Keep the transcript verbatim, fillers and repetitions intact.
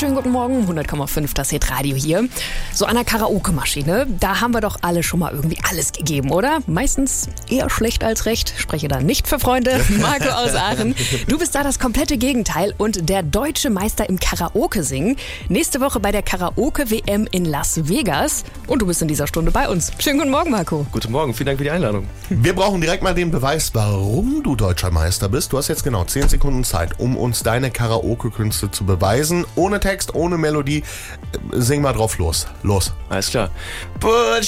Schönen guten Morgen, hundert Komma fünf, das Hitradio hier. So an der Karaoke-Maschine, da haben wir doch alle schon mal irgendwie alles gegeben, oder? Meistens eher schlecht als recht. Spreche da nicht für Freunde. Marco aus Aachen, du bist da das komplette Gegenteil und der deutsche Meister im Karaoke-Singen. Nächste Woche bei der Karaoke-W M in Las Vegas. Und du bist in dieser Stunde bei uns. Schönen guten Morgen, Marco. Guten Morgen, vielen Dank für die Einladung. Wir brauchen direkt mal den Beweis, warum du deutscher Meister bist. Du hast jetzt genau zehn Sekunden Zeit, um uns deine Karaoke-Künste zu beweisen. Ohne Text, ohne Melodie. Sing mal drauf los. Los. Alles klar. Put